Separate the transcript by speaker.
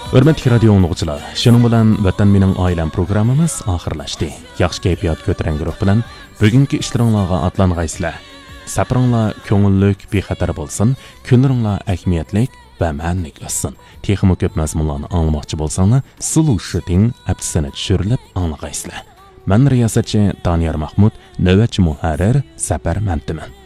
Speaker 1: Hörmətli radio dinləyicilər, şunun bilan Vatan mening oilam programmamiz oxirlashdi. Yaxshi kayfiyat ko'tarangiroq bilan bugungi ishlaringizga atlangaysizlar. Safaringlar ko'ngillik, bexatar bo'lsin, kunlaringlar ahamiyatlik va ma'nilik o'tsin. Texmo ko'p mazmunlarni anglamoqchi bo'lsanglar, Solution appsini tushirilib anglagaysizlar. Men riyosatchi Daniyar Mahmud, navbatchi muharrir Safar Mantiman.